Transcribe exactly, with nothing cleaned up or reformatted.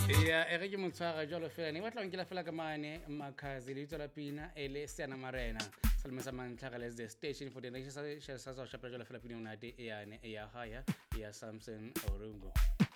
ya e re ke motshwara jalo fela ne batla nkela fela ka mane makhazi le tsela pina ele Siana Marena salme sa mantlha les the station for the next sa sa sa shapela jalo fela pina una de ya ne ya haya ya Samson Orungo.